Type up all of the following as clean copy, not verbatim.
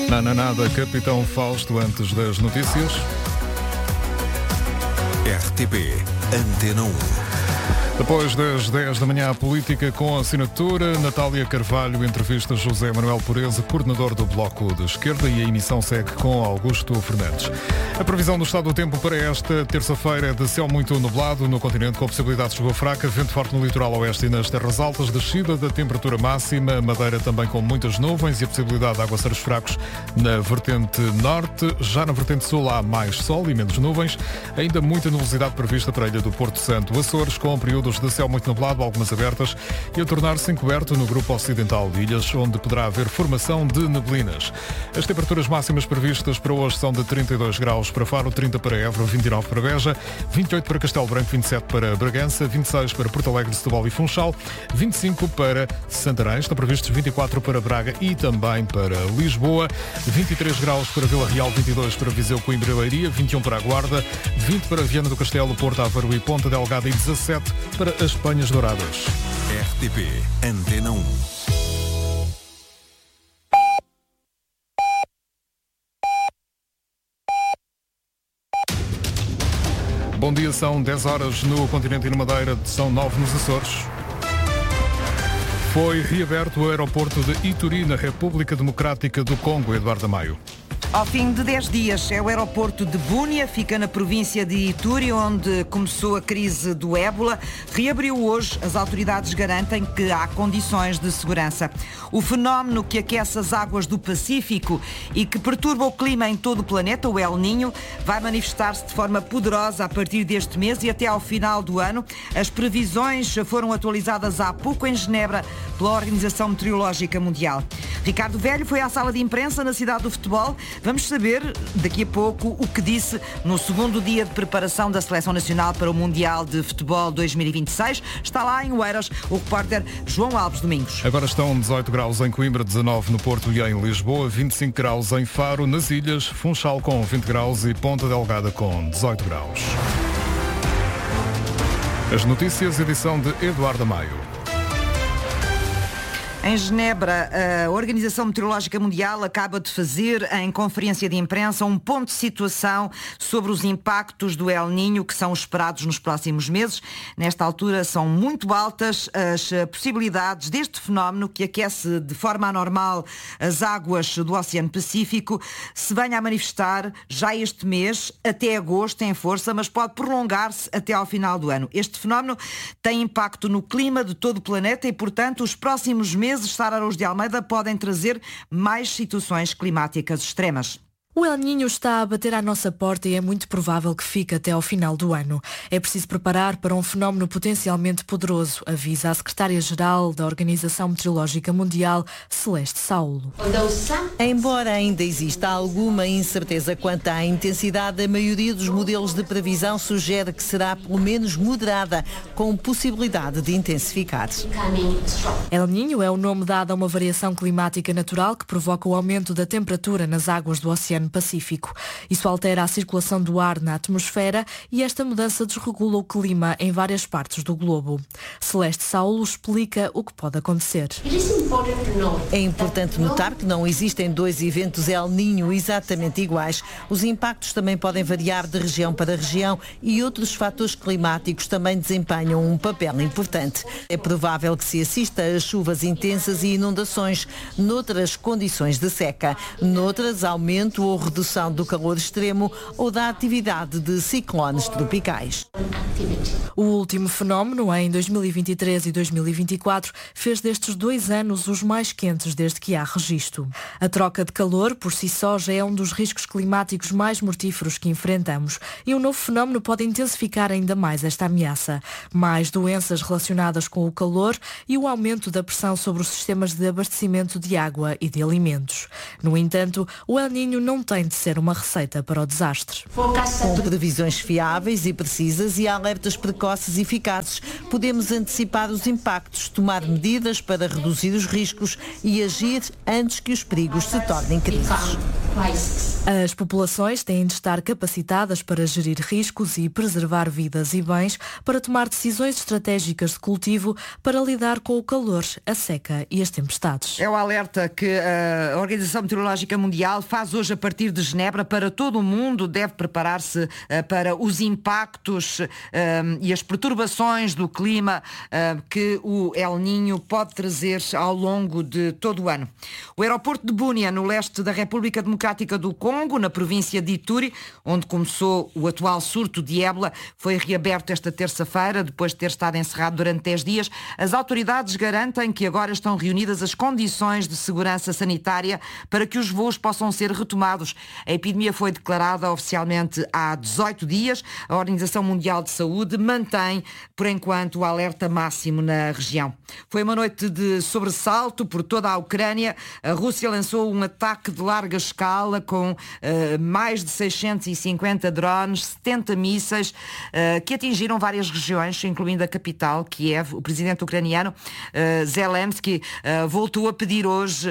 Nada, Capitão Fausto, antes das notícias. RTP Antena 1. Depois das 10 da manhã, a política com assinatura. Natália Carvalho entrevista José Manuel Pureza, coordenador do Bloco de Esquerda, e a emissão segue com Augusto Fernandes. A previsão do estado do tempo para esta terça-feira é de céu muito nublado no continente, com possibilidade de chuva fraca, vento forte no litoral oeste e nas terras altas, descida da temperatura máxima, Madeira também com muitas nuvens e a possibilidade de aguaceiros fracos na vertente norte. Já na vertente sul há mais sol e menos nuvens, ainda muita nubosidade prevista para a ilha do Porto Santo. Açores com períodos de céu muito nublado, algumas abertas, e a tornar-se encoberto no grupo ocidental de ilhas, onde poderá haver formação de neblinas. As temperaturas máximas previstas para hoje são de 32 graus para Faro, 30 para Évora, 29 para Beja, 28 para Castelo Branco, 27 para Bragança, 26 para Porto Alegre, Setúbal e Funchal, 25 para Santarém, estão previstos 24 para Braga e também para Lisboa, 23 graus para Vila Real, 22 para Viseu, Coimbra e Leiria, 21 para a Guarda, 20 para Viana do Castelo, Porto Aveiro e Ponta Delgada e 17 para as Penhas Douradas. RTP Antena 1. Bom dia, são 10 horas no continente e na Madeira, são 9 nos Açores. Foi reaberto o aeroporto de Ituri, na República Democrática do Congo, Eduardo Amaio. Ao fim de 10 dias, é o aeroporto de Bunia, fica na província de Ituri, onde começou a crise do ébola. Reabriu hoje, as autoridades garantem que há condições de segurança. O fenómeno que aquece as águas do Pacífico e que perturba o clima em todo o planeta, o El Niño, vai manifestar-se de forma poderosa a partir deste mês e até ao final do ano. As previsões foram atualizadas há pouco em Genebra pela Organização Meteorológica Mundial. Ricardo Velho foi à sala de imprensa na Cidade do Futebol. Vamos saber daqui a pouco o que disse no segundo dia de preparação da Seleção Nacional para o Mundial de Futebol 2026. Está lá em Oeiras o repórter João Alves Domingos. Agora estão 18 graus em Coimbra, 19 no Porto e em Lisboa, 25 graus em Faro, nas Ilhas, Funchal com 20 graus e Ponta Delgada com 18 graus. As notícias, edição de Eduardo Amaio. Em Genebra, a Organização Meteorológica Mundial acaba de fazer, em conferência de imprensa, um ponto de situação sobre os impactos do El Niño que são esperados nos próximos meses. Nesta altura são muito altas as possibilidades deste fenómeno que aquece de forma anormal as águas do Oceano Pacífico se venha a manifestar já este mês, até agosto, em força, mas pode prolongar-se até ao final do ano. Este fenómeno tem impacto no clima de todo o planeta e, portanto, os próximos meses, Sara Araújo de Almeida, podem trazer mais situações climáticas extremas. O El Niño está a bater à nossa porta e é muito provável que fique até ao final do ano. É preciso preparar para um fenómeno potencialmente poderoso, avisa a secretária-geral da Organização Meteorológica Mundial, Celeste Saulo. Embora ainda exista alguma incerteza quanto à intensidade, a maioria dos modelos de previsão sugere que será pelo menos moderada, com possibilidade de intensificar. El Niño é o nome dado a uma variação climática natural que provoca o aumento da temperatura nas águas do Oceano Pacífico. Isso altera a circulação do ar na atmosfera e esta mudança desregula o clima em várias partes do globo. Celeste Saulo explica o que pode acontecer. É importante notar que não existem dois eventos El Niño exatamente iguais. Os impactos também podem variar de região para região e outros fatores climáticos também desempenham um papel importante. É provável que se assista a chuvas intensas e inundações, noutras condições de seca, noutras aumento ou redução do calor extremo ou da atividade de ciclones tropicais. O último fenómeno, em 2023 e 2024, fez destes 2 anos os mais quentes desde que há registro. A troca de calor, por si só, já é um dos riscos climáticos mais mortíferos que enfrentamos e um novo fenómeno pode intensificar ainda mais esta ameaça. Mais doenças relacionadas com o calor e o aumento da pressão sobre os sistemas de abastecimento de água e de alimentos. No entanto, o El Niño não não tem de ser uma receita para o desastre. Com previsões fiáveis e precisas e alertas precoces e eficazes, podemos antecipar os impactos, tomar medidas para reduzir os riscos e agir antes que os perigos se tornem crises. As populações têm de estar capacitadas para gerir riscos e preservar vidas e bens, para tomar decisões estratégicas de cultivo, para lidar com o calor, a seca e as tempestades. É o alerta que a Organização Meteorológica Mundial faz hoje a partir de Genebra para todo o mundo. Deve preparar-se para os impactos e as perturbações do clima que o El Niño pode trazer ao longo de todo o ano. O aeroporto de Bunia, no leste da República Democrática do Congo, na província de Ituri, onde começou o atual surto de ébola, foi reaberto esta terça-feira, depois de ter estado encerrado durante 10 dias. As autoridades garantem que agora estão reunidas as condições de segurança sanitária para que os voos possam ser retomados. A epidemia foi declarada oficialmente há 18 dias. A Organização Mundial de Saúde mantém, por enquanto, o alerta máximo na região. Foi uma noite de sobressalto por toda a Ucrânia. A Rússia lançou um ataque de larga escala com mais de 650 drones, 70 mísseis, que atingiram várias regiões, incluindo a capital, Kiev. O presidente ucraniano, Zelensky, voltou a pedir hoje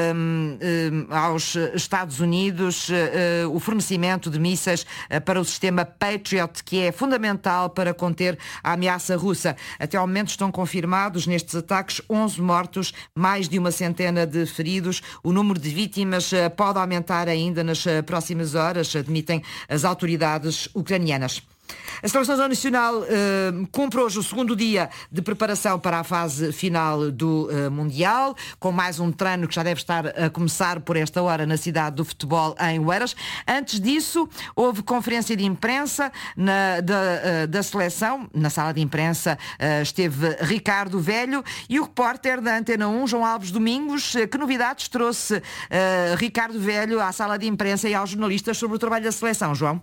aos Estados Unidos o fornecimento de mísseis para o sistema Patriot, que é fundamental para conter a ameaça russa. Até ao momento estão confirmados nestes ataques 11 mortos, mais de uma centena de feridos. O número de vítimas pode aumentar ainda nas próximas horas, admitem as autoridades ucranianas. A Seleção Nacional cumpre hoje o segundo dia de preparação para a fase final do Mundial, com mais um treino que já deve estar a começar por esta hora na cidade do futebol em Oeiras. Antes disso, houve conferência de imprensa da seleção. Na sala de imprensa esteve Ricardo Velho e o repórter da Antena 1, João Alves Domingos. Que novidades trouxe Ricardo Velho à sala de imprensa e aos jornalistas sobre o trabalho da seleção, João?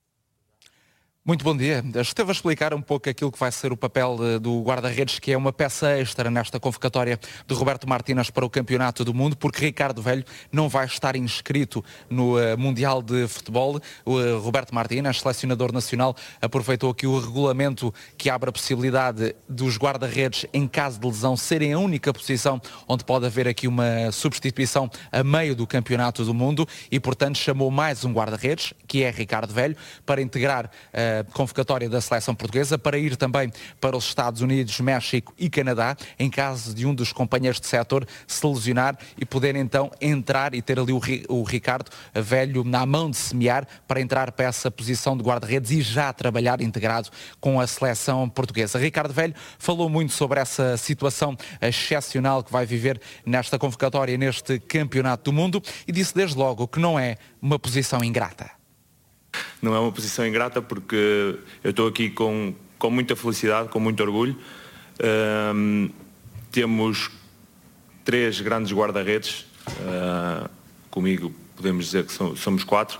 Muito bom dia. Esteve a explicar um pouco aquilo que vai ser o papel do guarda-redes, que é uma peça extra nesta convocatória de Roberto Martínez para o Campeonato do Mundo, porque Ricardo Velho não vai estar inscrito no Mundial de Futebol. O Roberto Martínez, selecionador nacional, aproveitou aqui o regulamento que abre a possibilidade dos guarda-redes, em caso de lesão, serem a única posição onde pode haver aqui uma substituição a meio do Campeonato do Mundo e, portanto, chamou mais um guarda-redes, que é Ricardo Velho, para integrar convocatória da seleção portuguesa, para ir também para os Estados Unidos, México e Canadá, em caso de um dos companheiros de setor se lesionar e poder então entrar e ter ali o Ricardo Velho na mão de semear para entrar para essa posição de guarda-redes e já trabalhar integrado com a seleção portuguesa. Ricardo Velho falou muito sobre essa situação excepcional que vai viver nesta convocatória, neste Campeonato do Mundo, e disse desde logo que não é uma posição ingrata. Não é uma posição ingrata porque eu estou aqui com muita felicidade, com muito orgulho. Temos 3 grandes guarda-redes. Comigo podemos dizer que somos 4.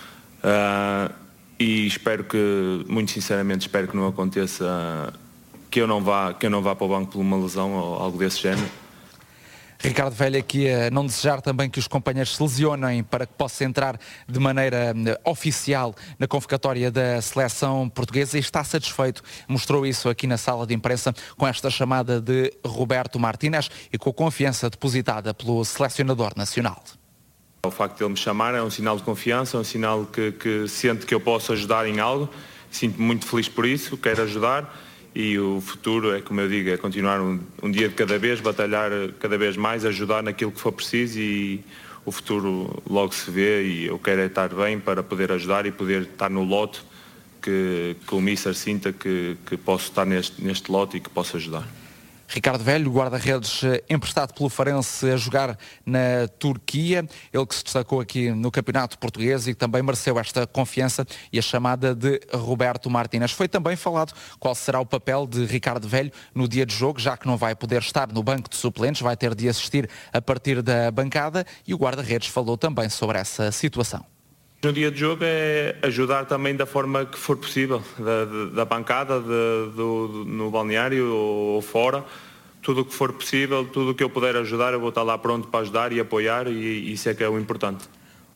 E espero que, muito sinceramente, espero que não aconteça que eu não vá para o banco por uma lesão ou algo desse género. Ricardo Velho aqui a não desejar também que os companheiros se lesionem para que possa entrar de maneira oficial na convocatória da seleção portuguesa e está satisfeito. Mostrou isso aqui na sala de imprensa com esta chamada de Roberto Martínez e com a confiança depositada pelo selecionador nacional. O facto de ele me chamar é um sinal de confiança, é um sinal que sente que eu posso ajudar em algo. Sinto-me muito feliz por isso, quero ajudar. E o futuro é, como eu digo, é continuar um dia de cada vez, batalhar cada vez mais, ajudar naquilo que for preciso e o futuro logo se vê e eu quero estar bem para poder ajudar e poder estar no lote que o Mister sinta que posso estar neste lote e que posso ajudar. Ricardo Velho, guarda-redes emprestado pelo Farense a jogar na Turquia, ele que se destacou aqui no Campeonato Português e que também mereceu esta confiança e a chamada de Roberto Martínez. Foi também falado qual será o papel de Ricardo Velho no dia de jogo, já que não vai poder estar no banco de suplentes, vai ter de assistir a partir da bancada e o guarda-redes falou também sobre essa situação. No dia de jogo é ajudar também da forma que for possível, da bancada, no balneário ou fora, tudo o que for possível, tudo o que eu puder ajudar, eu vou estar lá pronto para ajudar e apoiar e isso é que é o importante.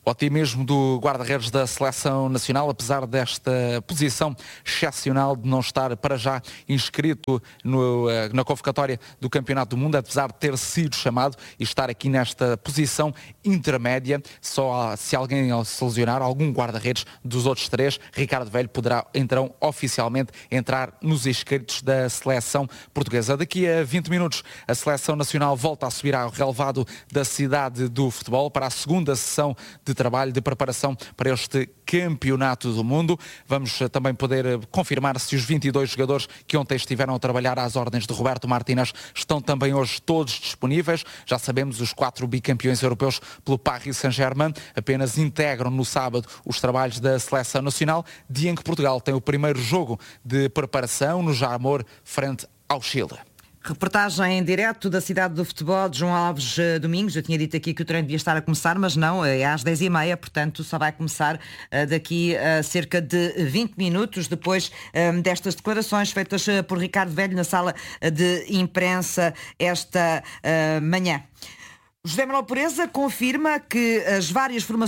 O otimismo do guarda-redes da Seleção Nacional, apesar desta posição excepcional de não estar para já inscrito na convocatória do Campeonato do Mundo, apesar de ter sido chamado e estar aqui nesta posição intermédia. Só se alguém se lesionar, algum guarda-redes dos outros três, Ricardo Velho poderá então oficialmente entrar nos inscritos da Seleção Portuguesa. Daqui a 20 minutos a Seleção Nacional volta a subir ao relevado da cidade do futebol para a segunda sessão de trabalho de preparação para este Campeonato do Mundo. Vamos também poder confirmar se os 22 jogadores que ontem estiveram a trabalhar às ordens de Roberto Martínez estão também hoje todos disponíveis. Já sabemos, os 4 bicampeões europeus pelo Paris Saint-Germain apenas integram no sábado os trabalhos da Seleção Nacional, dia em que Portugal tem o primeiro jogo de preparação no Jamor frente ao Chile. Reportagem em direto da cidade do futebol de João Alves Domingos. Eu tinha dito aqui que o treino devia estar a começar, mas não, é às 10h30, portanto só vai começar daqui a cerca de 20 minutos, depois destas declarações feitas por Ricardo Velho na sala de imprensa esta manhã. José Manuel Pureza confirma que as várias formações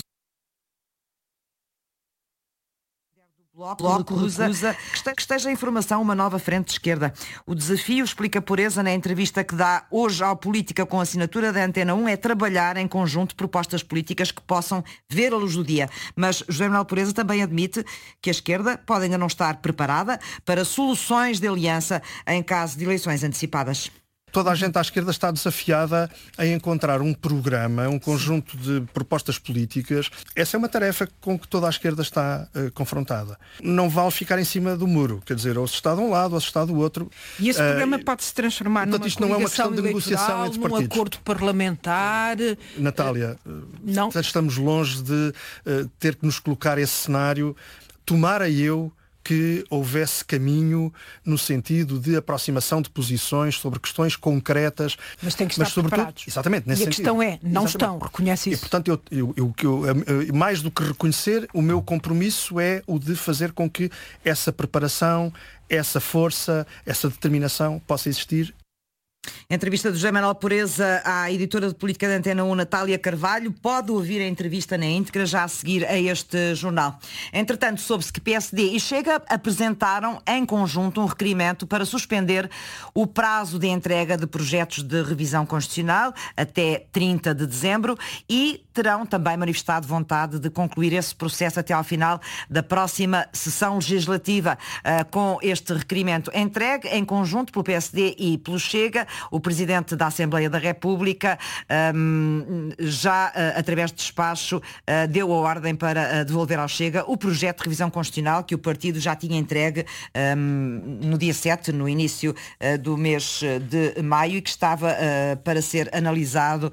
Bloco recusa que esteja em formação uma nova frente de esquerda. O desafio, explica Pureza na entrevista que dá hoje ao Política com assinatura da Antena 1, é trabalhar em conjunto propostas políticas que possam ver a luz do dia. Mas José Manuel Pureza também admite que a esquerda pode ainda não estar preparada para soluções de aliança em caso de eleições antecipadas. Toda a gente à esquerda está desafiada a encontrar um programa, um conjunto de propostas políticas. Essa é uma tarefa com que toda a esquerda está confrontada. Não vale ficar em cima do muro, quer dizer, ou se está de um lado ou se está do outro. E esse programa pode se transformar numa isto não é uma questão de negociação entre partidos. Num acordo parlamentar. Natália, não. Estamos longe de ter que nos colocar esse cenário. Tomara eu que houvesse caminho no sentido de aproximação de posições sobre questões concretas. Mas tem que estar preparados. Exatamente, nesse sentido. E a questão é, não estão, reconhece isso. E, portanto, mais do que reconhecer, o meu compromisso é o de fazer com que essa preparação, essa força, essa determinação possa existir. Entrevista de José Manuel Pureza à editora de política da Antena 1, Natália Carvalho. Pode ouvir a entrevista na íntegra já a seguir a este jornal. Entretanto, soube-se que PSD e Chega apresentaram em conjunto um requerimento para suspender o prazo de entrega de projetos de revisão constitucional até 30 de dezembro e terão também manifestado vontade de concluir esse processo até ao final da próxima sessão legislativa. Com este requerimento entregue em conjunto pelo PSD e pelo Chega, o Presidente da Assembleia da República já, através de despacho, deu a ordem para devolver ao Chega o projeto de revisão constitucional que o partido já tinha entregue no dia 7, no início do mês de maio, e que estava para ser analisado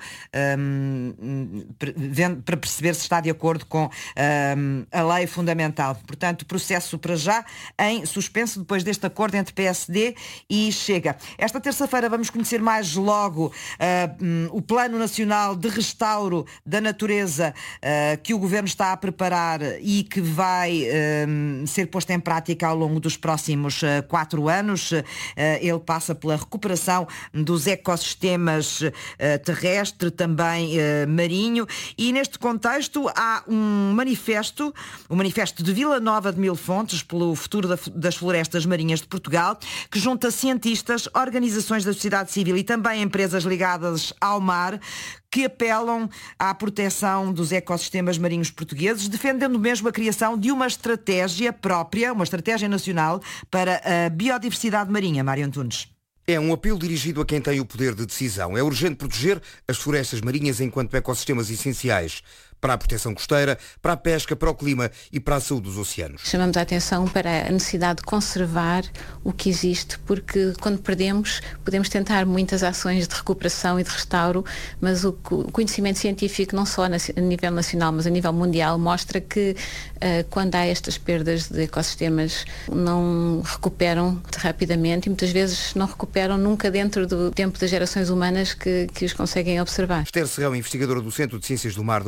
para perceber se está de acordo com a lei fundamental. Portanto, processo para já em suspenso depois deste acordo entre PSD e Chega. Esta terça-feira vamos conhecer mais logo o Plano Nacional de Restauro da Natureza que o Governo está a preparar e que vai ser posto em prática ao longo dos próximos 4 anos. Ele passa pela recuperação dos ecossistemas terrestre, também marinho, e neste contexto há um manifesto, o Manifesto de Vila Nova de Mil Fontes pelo futuro das florestas marinhas de Portugal, que junta cientistas, organizações da sociedade civil e também empresas ligadas ao mar, que apelam à proteção dos ecossistemas marinhos portugueses, defendendo mesmo a criação de uma estratégia própria, uma estratégia nacional para a biodiversidade marinha. Mário Antunes. É um apelo dirigido a quem tem o poder de decisão. É urgente proteger as florestas marinhas enquanto ecossistemas essenciais para a proteção costeira, para a pesca, para o clima e para a saúde dos oceanos. Chamamos a atenção para a necessidade de conservar o que existe, porque quando perdemos podemos tentar muitas ações de recuperação e de restauro, mas o conhecimento científico, não só a nível nacional, mas a nível mundial, mostra que quando há estas perdas de ecossistemas não recuperam rapidamente e muitas vezes não recuperam nunca dentro do tempo das gerações humanas que os conseguem observar. Esther Serrão, investigadora do Centro de Ciências do Mar da Universidade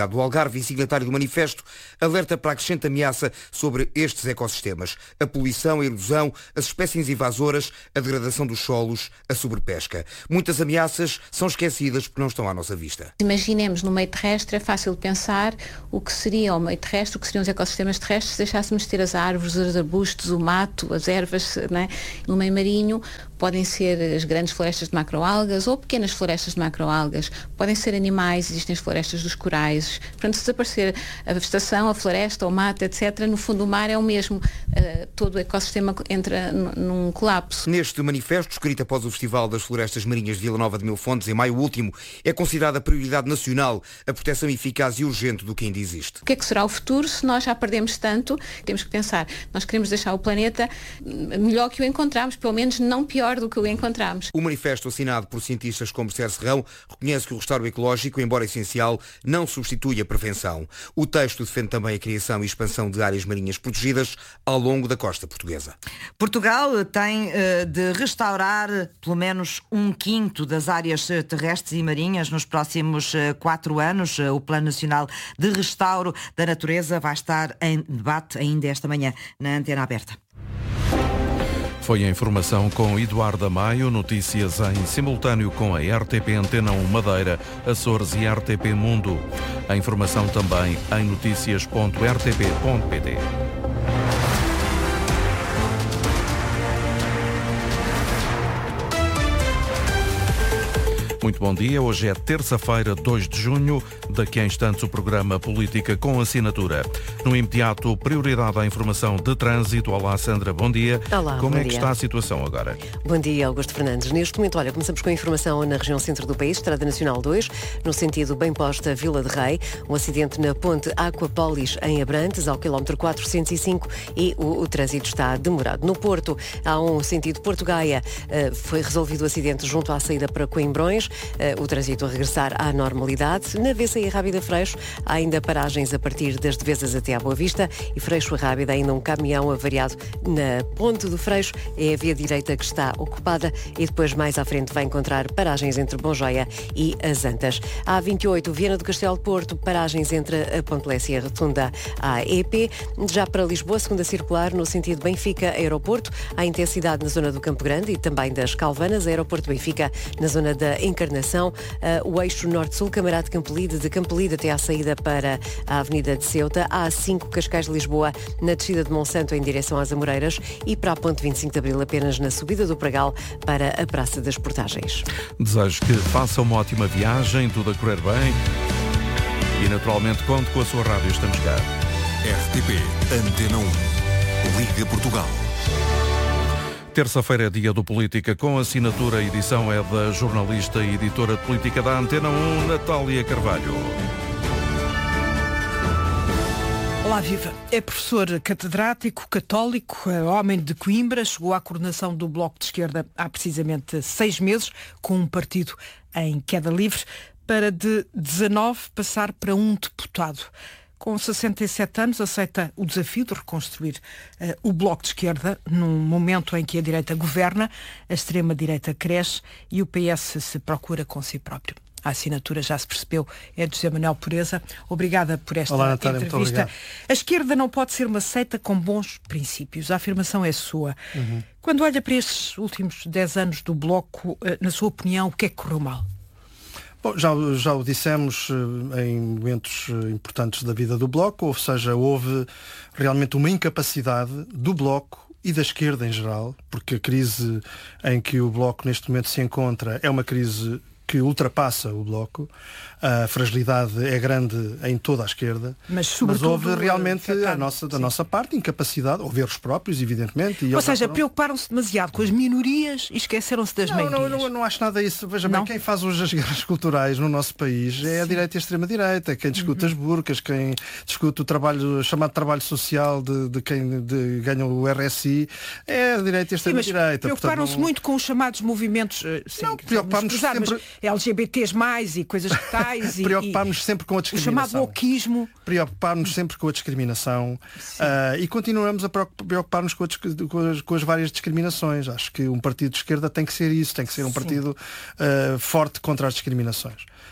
Universidade do Algarve e signatário do manifesto, alerta para a crescente ameaça sobre estes ecossistemas. A poluição, a erosão, as espécies invasoras, a degradação dos solos, a sobrepesca. Muitas ameaças são esquecidas porque não estão à nossa vista. Imaginemos no meio terrestre, é fácil pensar o que seria o meio terrestre, o que seriam os ecossistemas terrestres se deixássemos ter as árvores, os arbustos, o mato, as ervas, né? No meio marinho podem ser as grandes florestas de macroalgas ou pequenas florestas de macroalgas, podem ser animais, existem as florestas dos corais. Portanto, se desaparecer a vegetação, a floresta, o mato, etc., no fundo do mar é o mesmo. Todo o ecossistema entra num colapso. Neste manifesto, escrito após o Festival das Florestas Marinhas de Vila Nova de Mil Fontes, em maio último, é considerada prioridade nacional a proteção eficaz e urgente do que ainda existe. O que é que será o futuro se nós já perdemos tanto? Temos que pensar, nós queremos deixar o planeta melhor que o encontramos, pelo menos não pior do que o encontramos. O manifesto assinado por cientistas como Sérgio Serrão reconhece que o restauro ecológico, embora essencial, não substitui a prevenção. O texto defende também a criação e expansão de áreas marinhas protegidas ao longo da costa portuguesa. Portugal tem de restaurar pelo menos 1/5 das áreas terrestres e marinhas nos próximos 4 anos. O Plano Nacional de Restauro da Natureza vai estar em debate ainda esta manhã na Antena Aberta. Foi a informação com Eduardo Amaio, notícias em simultâneo com a RTP Antena 1 Madeira, Açores e RTP Mundo. A informação também em noticias.rtp.pt. Muito bom dia, hoje é terça-feira, 2 de junho. Daqui a instantes o programa Política com Assinatura. No imediato, prioridade à informação de trânsito. Olá, Sandra, bom dia. Olá, Como bom é que dia. está a situação agora? Bom dia, Augusto Fernandes. Neste momento, olha, começamos com a informação na região centro do país, Estrada Nacional 2, no sentido bem posta Vila de Rei. Um acidente na ponte Aquapolis em Abrantes, ao quilómetro 405, e o trânsito está demorado. No Porto, há um sentido Porto-Gaia. Foi resolvido o acidente junto à saída para Coimbrões. O trânsito a regressar à normalidade. Na VCI Rábida Freixo, há ainda paragens a partir das Devesas até à Boa Vista, e Freixo a Rábida ainda um caminhão avariado na ponte do Freixo. É a via direita que está ocupada, e depois mais à frente vai encontrar paragens entre Bonjoia e as Antas. A A28 Viana do Castelo de Porto, paragens entre a Ponte Lessa e a Rotunda à EP. Já para Lisboa, segunda circular, no sentido Benfica-Aeroporto, há intensidade na zona do Campo Grande e também das Calvanas, Aeroporto Benfica na zona da Encarnação. O eixo norte-sul, Camará de Campelide até à saída para a Avenida de Ceuta. A A5 Cascais de Lisboa, na descida de Monsanto em direção às Amoreiras, e para a ponte 25 de Abril apenas na subida do Pragal para a Praça das Portagens. Desejo que faça uma ótima viagem, tudo a correr bem e naturalmente conte com a sua rádio. Estamos cá. RTP Antena 1. Liga Portugal. Terça-feira é dia do Política com Assinatura. A edição é da jornalista e editora de política da Antena 1, Natália Carvalho. Olá, viva. É professor catedrático, católico, homem de Coimbra, chegou à coordenação do Bloco de Esquerda há precisamente 6 meses, com um partido em queda livre, para de 19 passar para um deputado. Com 67 anos, aceita o desafio de reconstruir o Bloco de Esquerda num momento em que a direita governa, a extrema-direita cresce e o PS se procura com si próprio. A assinatura, já se percebeu, é de José Manuel Pureza. Obrigada por esta Natália, entrevista. A esquerda não pode ser uma seita com bons princípios. A afirmação é sua. Quando olha para estes últimos 10 anos do Bloco, na sua opinião, o que é que correu mal? Bom, já o dissemos em momentos importantes da vida do Bloco, ou seja, houve realmente uma incapacidade do Bloco e da esquerda em geral, porque a crise em que o Bloco neste momento se encontra é uma crise que ultrapassa o Bloco. A fragilidade é grande em toda a esquerda, mas houve realmente da nossa parte incapacidade, houve erros próprios, evidentemente. Ou seja, preocuparam-se demasiado com as minorias e esqueceram-se das maiorias. Não acho nada disso. Veja bem, quem faz hoje as guerras culturais no nosso país é a direita e a extrema-direita. Quem discute as burcas, quem discute o chamado trabalho social de quem ganha o RSI é a direita e a extrema-direita. Preocuparam-se muito com os chamados movimentos preocuparam-nos sempre... LGBTs+, e coisas que tais. Preocupámos sempre com a discriminação. O chamado wokeismo. Preocupámos sempre com a discriminação e continuamos a preocupar-nos com as várias discriminações. Acho que um partido de esquerda tem que ser isso, tem que ser um partido forte contra as discriminações.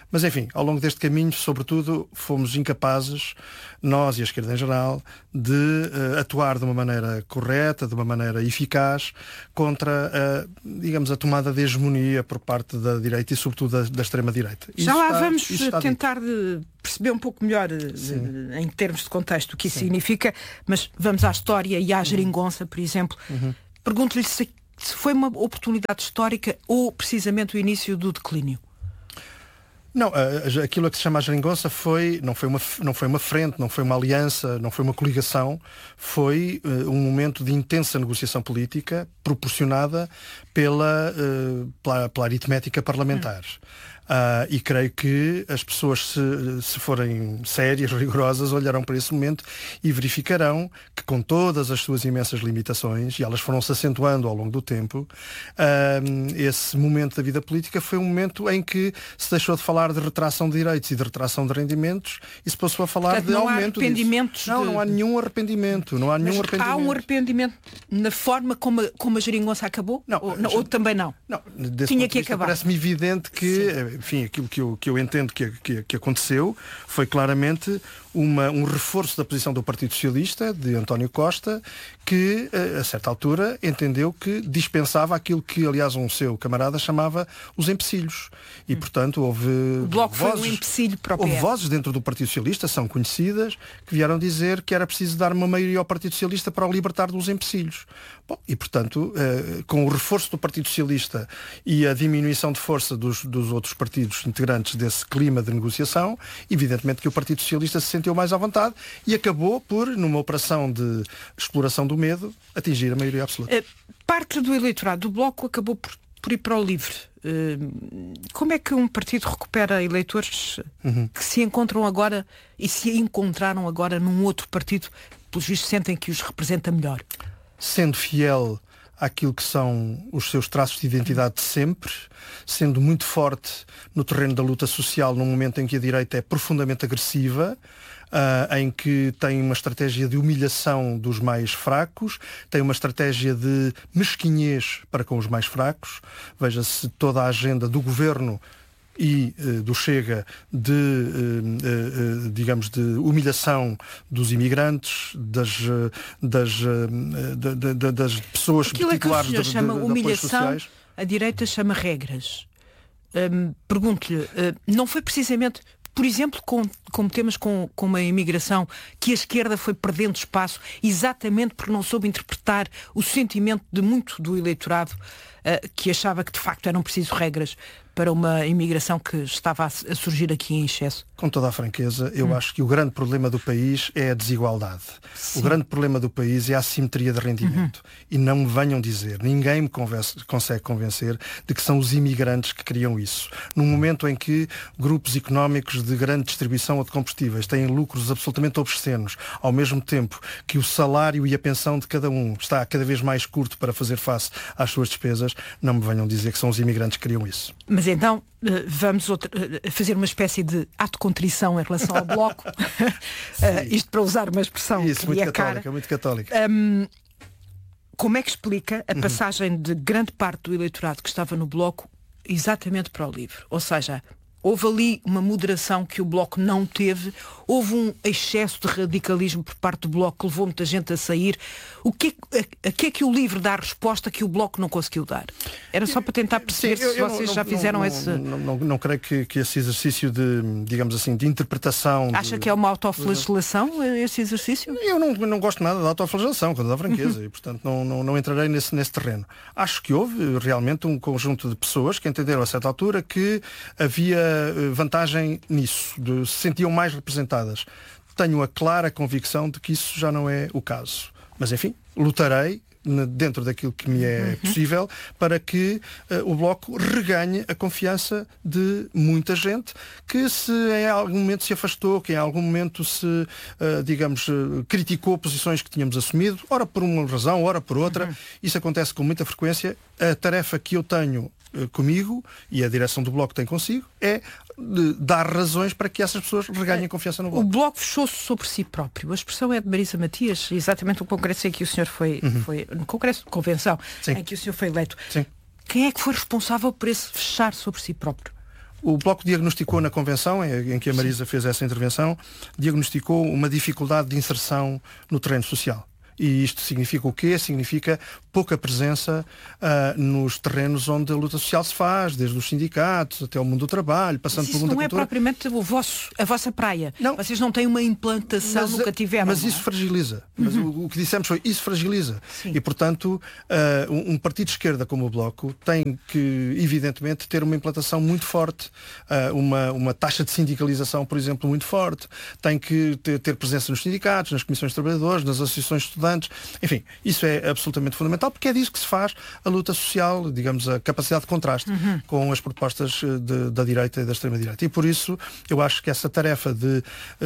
Mas enfim, ao longo deste caminho, sobretudo, fomos incapazes, nós e a esquerda em geral, de atuar de uma maneira correta, de uma maneira eficaz, contra, digamos, a tomada de hegemonia por parte da direita e sobretudo da extrema-direita. Já lá vamos tentar perceber um pouco melhor, em termos de contexto, o que isso significa, mas vamos à história e à geringonça, por exemplo. Pergunto-lhe se foi uma oportunidade histórica ou precisamente o início do declínio. Não, aquilo a que se chama a geringonça não foi uma frente, não foi uma aliança, não foi uma coligação, foi um momento de intensa negociação política proporcionada pela aritmética parlamentar. E creio que as pessoas, se forem sérias, rigorosas, olharão para esse momento e verificarão que, com todas as suas imensas limitações, e elas foram-se acentuando ao longo do tempo, esse momento da vida política foi um momento em que se deixou de falar de retração de direitos e de retração de rendimentos e se passou a falar de aumento disso. Não há nenhum arrependimento. Há um arrependimento na forma como a geringonça acabou? Ou também não? Não, tinha que acabar. Parece-me evidente que, enfim, aquilo que eu entendo que aconteceu foi claramente um reforço da posição do Partido Socialista, de António Costa, que, a certa altura, entendeu que dispensava aquilo que, aliás, um seu camarada chamava os empecilhos. E, portanto, houve o Bloco foi um empecilho para o PS. Houve vozes dentro do Partido Socialista, são conhecidas, que vieram dizer que era preciso dar uma maioria ao Partido Socialista para o libertar dos empecilhos. Bom, e, portanto, com o reforço do Partido Socialista e a diminuição de força dos outros partidos integrantes desse clima de negociação, evidentemente que o Partido Socialista se sentiu mais à vontade e acabou por, numa operação de exploração do medo, atingir a maioria absoluta. Parte do eleitorado do Bloco acabou por ir para o LIVRE. Como é que um partido recupera eleitores que se encontram agora e se encontraram agora num outro partido, pelos vistos sentem que os representa melhor? Sendo fiel àquilo que são os seus traços de identidade de sempre, sendo muito forte no terreno da luta social, num momento em que a direita é profundamente agressiva, em que tem uma estratégia de humilhação dos mais fracos, tem uma estratégia de mesquinhez para com os mais fracos. Veja-se toda a agenda do governo e do Chega digamos, de humilhação dos imigrantes, das pessoas titulares de apoios sociais. A direita chama regras. Pergunto-lhe, não foi precisamente, por exemplo, como temas com a imigração, que a esquerda foi perdendo espaço exatamente porque não soube interpretar o sentimento de muito do eleitorado que achava que de facto eram preciso regras para uma imigração que estava a surgir aqui em excesso? Com toda a franqueza, eu acho que o grande problema do país é a desigualdade. Sim. O grande problema do país é a assimetria de rendimento. E não me venham dizer, ninguém me consegue convencer de que são os imigrantes que criam isso. Num momento em que grupos económicos de grande distribuição ou de combustíveis têm lucros absolutamente obscenos, ao mesmo tempo que o salário e a pensão de cada um está cada vez mais curto para fazer face às suas despesas, não me venham dizer que são os imigrantes que criam isso. Mas então vamos fazer uma espécie de ato de contrição em relação ao Bloco. Isto para usar uma expressão isso, que é católica, muito católica. Como é que explica a passagem de grande parte do eleitorado que estava no Bloco exatamente para o LIVRE? Ou seja, houve ali uma moderação que o Bloco não teve, houve um excesso de radicalismo por parte do Bloco que levou muita gente a sair. A que é que o LIVRE dá a resposta que o Bloco não conseguiu dar? Era só para tentar perceber se vocês já fizeram esse... Não creio que esse exercício de, digamos assim, de interpretação... Acha que é uma autoflagelação esse exercício? Eu não gosto nada da autoflagelação, com toda a franqueza, e portanto não entrarei nesse terreno. Acho que houve realmente um conjunto de pessoas que entenderam a certa altura que havia vantagem nisso, se sentiam mais representadas. Tenho a clara convicção de que isso já não é o caso. Mas enfim, lutarei dentro daquilo que me é possível para que o Bloco reganhe a confiança de muita gente que em algum momento se afastou, que em algum momento digamos, criticou posições que tínhamos assumido, ora por uma razão, ora por outra. Isso acontece com muita frequência. A tarefa que eu tenho comigo e a direção do Bloco tem consigo é de dar razões para que essas pessoas reganhem confiança no Bloco. O Bloco fechou-se sobre si próprio. A expressão é de Marisa Matias, exatamente o congresso em que o senhor foi no congresso de convenção, em que o senhor foi eleito. Sim. Quem é que foi responsável por esse fechar sobre si próprio? O Bloco diagnosticou na convenção, em que a Marisa fez essa intervenção, diagnosticou uma dificuldade de inserção no terreno social. E isto significa o quê? Significa pouca presença nos terrenos onde a luta social se faz, desde os sindicatos até o mundo do trabalho, passando pelo mundo da cultura. Não é propriamente a vossa praia. Não. Vocês não têm uma implantação, nunca tiveram. Mas isso fragiliza. Mas o que dissemos foi, isso fragiliza. Sim. E, portanto, um partido de esquerda como o Bloco tem que, evidentemente, ter uma implantação muito forte, uma taxa de sindicalização, por exemplo, muito forte. Tem que ter presença nos sindicatos, nas comissões de trabalhadores, nas associações de estudantes. Enfim, isso é absolutamente fundamental, porque é disso que se faz a luta social, digamos, a capacidade de contraste com as propostas da direita e da extrema-direita. E por isso eu acho que essa tarefa de,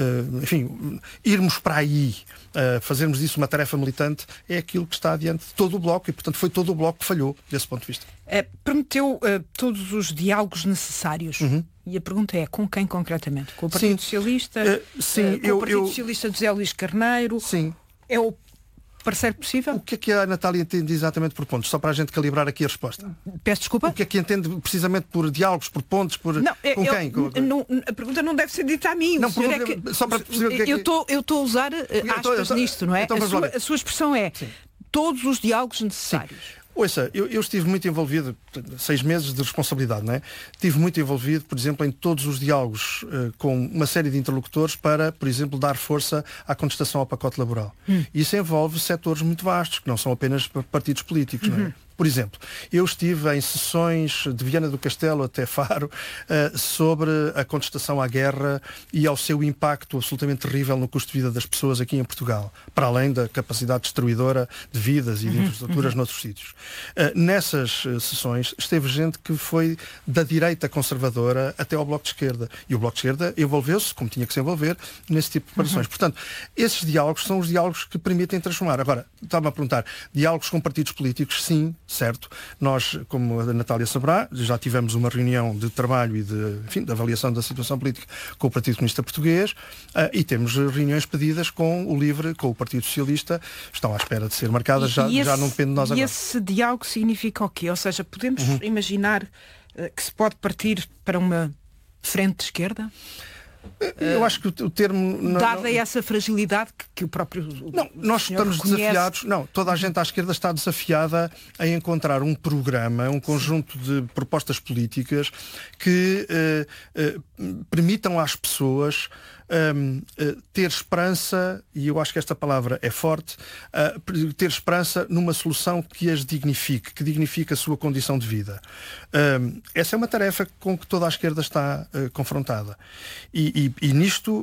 irmos para aí, fazermos disso uma tarefa militante, é aquilo que está adiante de todo o Bloco e, portanto, foi todo o Bloco que falhou desse ponto de vista. Prometeu todos os diálogos necessários. E a pergunta é, com quem concretamente? Com o Partido Socialista? Com o Partido Socialista de José Luís Carneiro? Sim. É o parceiro possível? O que é que a Natália entende exatamente por pontos? Só para a gente calibrar aqui a resposta. Peço desculpa? O que é que entende precisamente por diálogos, por pontos, por... Não, com quem? A pergunta não deve ser dita a mim. Não, só para perceber o que é que... Eu estou a usar aspas nisto, não é? Então, a sua expressão é todos os diálogos necessários. Sim. Ouça, eu estive muito envolvido, 6 meses de responsabilidade, não é? Estive muito envolvido, por exemplo, em todos os diálogos com uma série de interlocutores para, por exemplo, dar força à contestação ao pacote laboral. Isso envolve setores muito vastos, que não são apenas partidos políticos, não é? Por exemplo, eu estive em sessões de Viana do Castelo até Faro sobre a contestação à guerra e ao seu impacto absolutamente terrível no custo de vida das pessoas aqui em Portugal, para além da capacidade destruidora de vidas e de infraestruturas noutros sítios. Nessas sessões esteve gente que foi da direita conservadora até ao Bloco de Esquerda. E o Bloco de Esquerda envolveu-se, como tinha que se envolver, nesse tipo de preparações. Portanto, esses diálogos são os diálogos que permitem transformar. Agora, estava a perguntar, diálogos com partidos políticos, sim, certo. Nós, como a Natália saberá, já tivemos uma reunião de trabalho e de avaliação da situação política com o Partido Comunista Português e temos reuniões pedidas com o LIVRE, com o Partido Socialista, estão à espera de ser marcadas, já não depende de nós agora. E esse diálogo significa o quê? Ou seja, podemos imaginar que se pode partir para uma frente de esquerda? Eu acho que o termo... Dada essa fragilidade que o próprio... nós estamos desafiados... toda a gente à esquerda está desafiada a encontrar um programa, um conjunto de propostas políticas que permitam às pessoas ter esperança, e eu acho que esta palavra é forte, ter esperança numa solução que as dignifique, que dignifique a sua condição de vida. Essa é uma tarefa com que toda a esquerda está confrontada. E nisto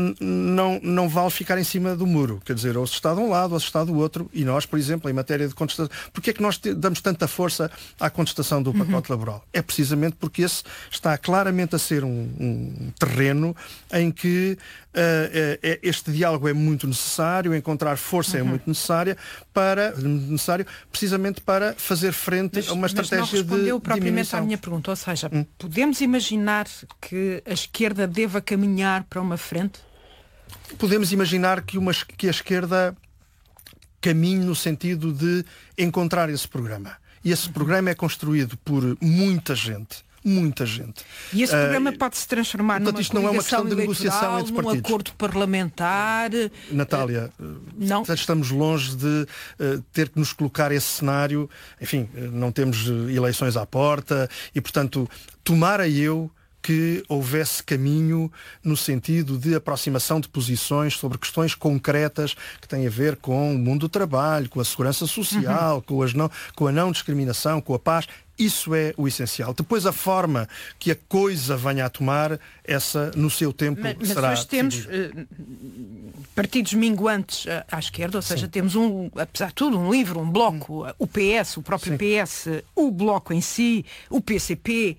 não vale ficar em cima do muro. Quer dizer, ou se está de um lado, ou se está do outro. E nós, por exemplo, em matéria de contestação... Porquê é que nós damos tanta força à contestação do pacote laboral? É precisamente porque esse está claramente a ser um terreno em que este diálogo é muito necessário, encontrar força é muito necessário, precisamente para fazer frente a uma estratégia de diminuição. Mas não respondeu propriamente à minha pergunta. Ou seja, podemos imaginar que a esquerda deva caminhar para uma frente? Podemos imaginar que a esquerda caminhe no sentido de encontrar esse programa. E esse programa é construído por muita gente. E esse programa pode se transformar numa coligação não é uma questão de negociação entre partidos. Num acordo parlamentar? Natália, não. Estamos longe de ter que nos colocar esse cenário. Enfim, não temos eleições à porta e, portanto, tomara eu que houvesse caminho no sentido de aproximação de posições sobre questões concretas que têm a ver com o mundo do trabalho, com a segurança social, com a não discriminação, com a paz. Isso é o essencial. Depois a forma que a coisa venha a tomar, essa no seu tempo será... Mas hoje temos partidos minguantes à esquerda, ou seja, temos apesar de tudo, um LIVRE, um Bloco, o PS, o próprio PS, o Bloco em si, o PCP...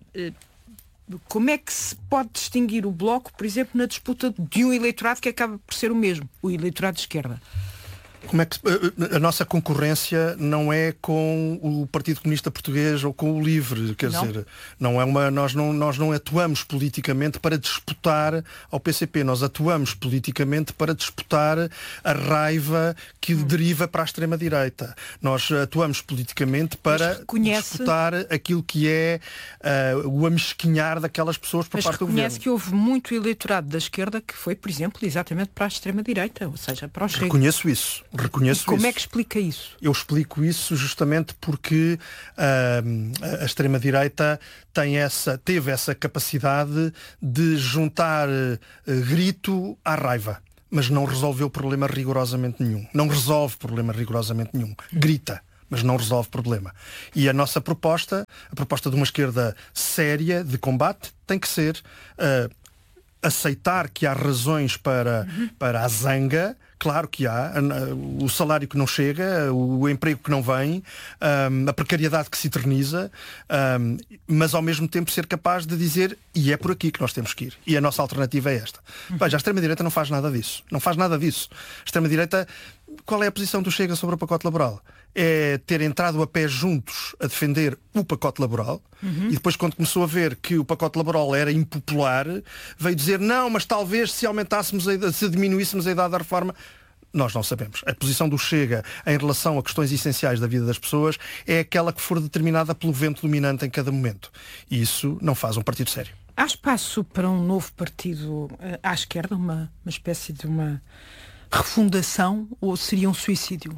Como é que se pode distinguir o Bloco, por exemplo, na disputa de um eleitorado que acaba por ser o mesmo, o eleitorado de esquerda? Como é que a nossa concorrência não é com o Partido Comunista Português ou com o LIVRE, quer dizer, nós não atuamos politicamente para disputar ao PCP, nós atuamos politicamente para disputar a raiva que deriva para a extrema-direita. Nós atuamos politicamente para disputar aquilo que é o amesquinhar daquelas pessoas por parte do governo. Reconhece que houve muito eleitorado da esquerda que foi, por exemplo, exatamente para a extrema-direita, ou seja, para o Chega. Reconheço isso. Como é que explica isso? Eu explico isso justamente porque a extrema-direita teve essa capacidade de juntar grito à raiva, mas não resolveu problema rigorosamente nenhum. Não resolve problema rigorosamente nenhum. Grita, mas não resolve problema. E a nossa proposta, a proposta de uma esquerda séria, de combate, tem que ser aceitar que há razões para a zanga. Claro que há, o salário que não chega, o emprego que não vem, a precariedade que se eterniza, mas ao mesmo tempo ser capaz de dizer, e é por aqui que nós temos que ir, e a nossa alternativa é esta. Veja, a extrema-direita não faz nada disso. Não faz nada disso. A extrema-direita, qual é a posição do Chega sobre o pacote laboral? É ter entrado a pé juntos a defender o pacote laboral, e depois, quando começou a ver que o pacote laboral era impopular, veio dizer, não, mas talvez se se diminuíssemos a idade da reforma. Nós não sabemos. A posição do Chega em relação a questões essenciais da vida das pessoas é aquela que for determinada pelo vento dominante em cada momento. E isso não faz um partido sério. Há espaço para um novo partido à esquerda, uma espécie de uma refundação, ou seria um suicídio?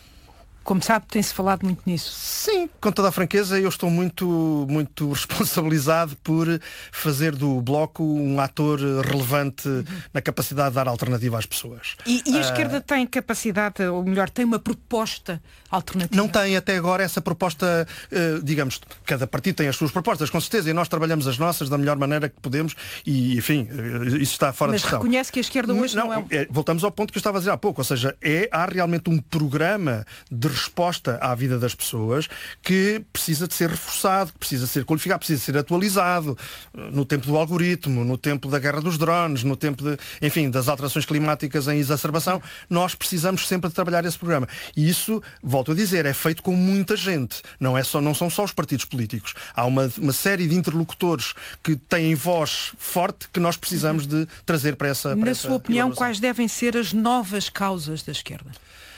Como sabe, tem-se falado muito nisso. Sim, com toda a franqueza, eu estou muito responsabilizado por fazer do Bloco um ator relevante na capacidade de dar alternativa às pessoas. E a esquerda tem capacidade, ou melhor, tem uma proposta alternativa? Não tem até agora essa proposta, digamos, cada partido tem as suas propostas, com certeza, e nós trabalhamos as nossas da melhor maneira que podemos, e enfim, isso está fora de questão. Mas reconhece que a esquerda hoje não é... Voltamos ao ponto que eu estava a dizer há pouco, ou seja, há realmente um programa de resposta à vida das pessoas que precisa de ser reforçado, que precisa ser qualificado, precisa ser atualizado no tempo do algoritmo, no tempo da guerra dos drones, no tempo das alterações climáticas em exacerbação. Nós precisamos sempre de trabalhar esse programa. E isso, volto a dizer, é feito com muita gente. Não são só os partidos políticos. Há uma série de interlocutores que têm voz forte que nós precisamos de trazer para essa... Na sua opinião, quais devem ser as novas causas da esquerda?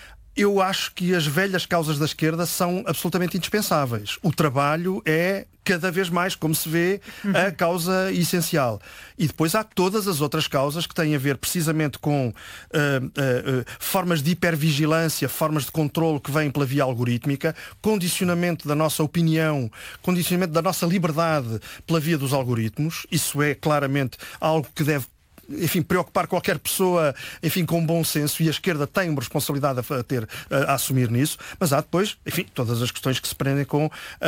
Eu acho que as velhas causas da esquerda são absolutamente indispensáveis. O trabalho é, cada vez mais, como se vê, a causa essencial. E depois há todas as outras causas que têm a ver precisamente com formas de hipervigilância, formas de controle que vêm pela via algorítmica, condicionamento da nossa opinião, condicionamento da nossa liberdade pela via dos algoritmos. Isso é claramente algo que deve preocupar qualquer pessoa, com bom senso, e a esquerda tem uma responsabilidade a assumir nisso, mas há depois, todas as questões que se prendem com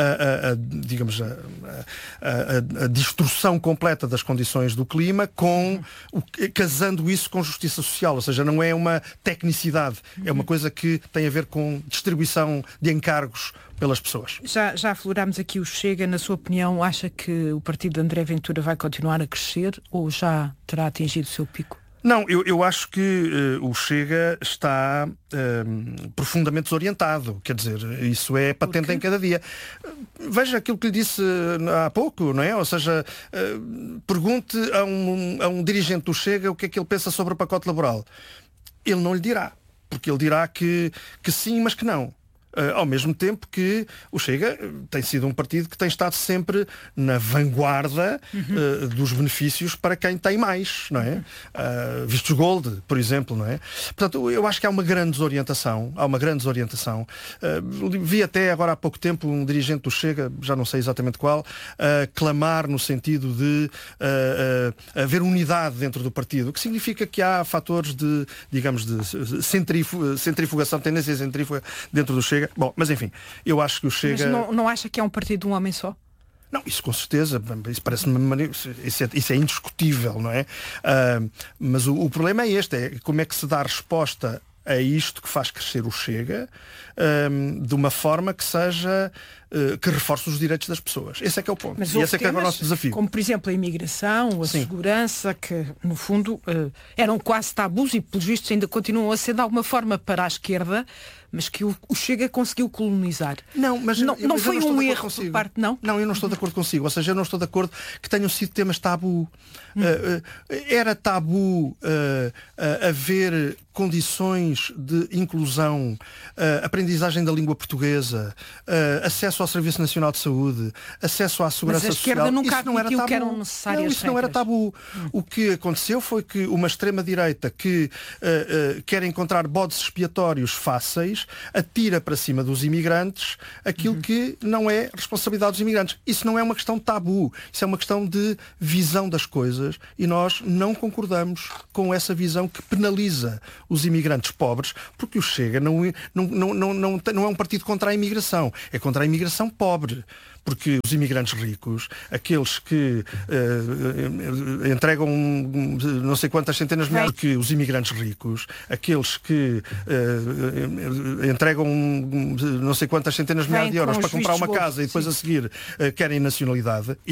a destruição completa das condições do clima, casando isso com justiça social, ou seja, não é uma tecnicidade, é uma coisa que tem a ver com distribuição de encargos pelas pessoas. Já aflorámos aqui o Chega. Na sua opinião, acha que o partido de André Ventura vai continuar a crescer ou já terá atingido o seu pico? Não, eu acho que o Chega está profundamente desorientado. Quer dizer, isso é patente em cada dia. Veja aquilo que lhe disse há pouco, não é? Ou seja, pergunte a um dirigente do Chega o que é que ele pensa sobre o pacote laboral. Ele não lhe dirá, porque ele dirá que sim, mas que não. Ao mesmo tempo que o Chega tem sido um partido que tem estado sempre na vanguarda dos benefícios para quem tem mais, não é? Vistos Gold, por exemplo, não é? Portanto, eu acho que há uma grande desorientação. Vi até agora há pouco tempo um dirigente do Chega, já não sei exatamente qual, clamar no sentido de haver unidade dentro do partido, o que significa que há fatores de centrifugação, tendência centrífuga dentro do Chega. Bom, mas enfim, eu acho que o Chega... Mas não acha que é um partido de um homem só? Não, isso com certeza, isso parece-me, isso é indiscutível, não é? Mas o problema é este, é como é que se dá resposta a isto que faz crescer o Chega de uma forma que seja que reforce os direitos das pessoas. Esse é que é o ponto. Mas e esse é que é o nosso desafio. Como, por exemplo, a imigração, a segurança, que, no fundo, eram quase tabus e, pelos vistos, ainda continuam a ser, de alguma forma, para a esquerda, mas que o Chega conseguiu colonizar. Não, mas não foi um erro consigo. por parte, não? Não, eu não estou de acordo consigo. Ou seja, eu não estou de acordo que tenham sido temas tabu. Era tabu haver condições de inclusão, aprendizagem da língua portuguesa, acesso ao Serviço Nacional de Saúde, acesso à segurança social. Mas a esquerda nunca isso não era tabu. que eram necessárias não, isso não era tabu. O que aconteceu foi que uma extrema-direita que quer encontrar bodes expiatórios fáceis atira para cima dos imigrantes aquilo que não é responsabilidade dos imigrantes. Isso não é uma questão de tabu. Isso é uma questão de visão das coisas e nós não concordamos com essa visão que penaliza os imigrantes pobres, porque o Chega não é um partido contra a imigração, é contra a imigração pobre. Porque os imigrantes ricos, aqueles que entregam não sei quantas centenas de milhares, porque os imigrantes ricos, aqueles que entregam não sei quantas centenas de milhares de euros para comprar uma casa e depois a seguir querem nacionalidade,